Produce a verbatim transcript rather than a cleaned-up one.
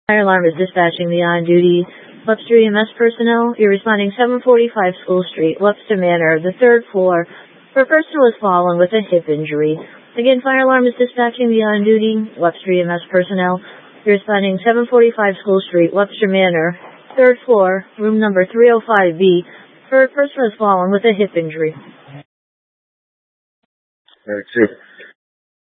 Fire alarm is dispatching the on-duty Webster E M S personnel. You're responding seven forty-five School Street, Webster Manor, the third floor, for a person who has fallen with a hip injury. Again, fire alarm is dispatching the on-duty Webster E M S personnel. You're responding seven forty-five School Street, Webster Manor, third floor, room number three oh five B, for a person who has fallen with a hip injury. All right, two.